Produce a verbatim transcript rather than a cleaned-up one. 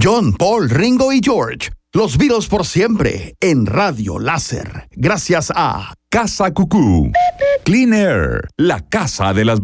John, Paul, Ringo y George. Los Beatles por siempre en Radio Láser. Gracias a Casa Cucú. Clean Air, la casa de las